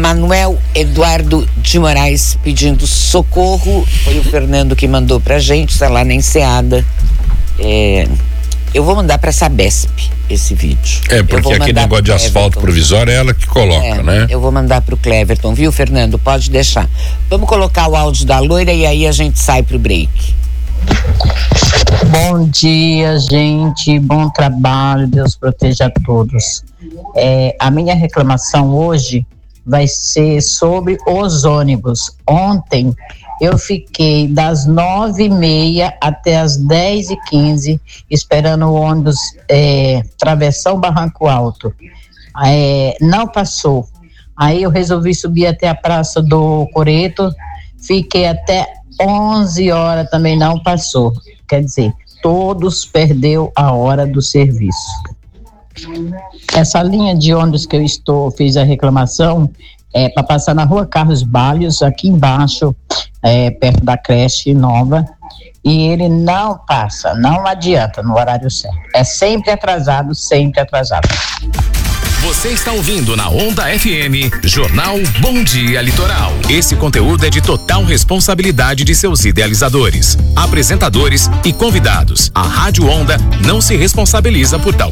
Manuel Eduardo de Moraes pedindo socorro. Foi o Fernando que mandou pra gente, tá lá na Enseada. Eu vou mandar pra Sabesp esse vídeo. Porque aquele negócio de asfalto provisório é ela que coloca, né? Eu vou mandar pro Cleverton, viu, Fernando? Pode deixar. Vamos colocar o áudio da loira e aí a gente sai pro break. Bom dia, gente. Bom trabalho. Deus proteja a todos. A minha reclamação hoje vai ser sobre os ônibus. Ontem eu fiquei das 9h30 até as 10h15 esperando o ônibus Travessão Barranco Alto. Não passou. Aí eu resolvi subir até a Praça do Coreto, fiquei até 11 horas, também não passou. Quer dizer, todos perdeu a hora do serviço. Essa linha de ônibus que fiz a reclamação para passar na Rua Carlos Balhos, aqui embaixo, perto da creche nova, e ele não passa, não adianta no horário certo. É sempre atrasado, sempre atrasado. Você está ouvindo na Onda FM, Jornal Bom Dia Litoral. Esse conteúdo é de total responsabilidade de seus idealizadores, apresentadores e convidados. A Rádio Onda não se responsabiliza por tal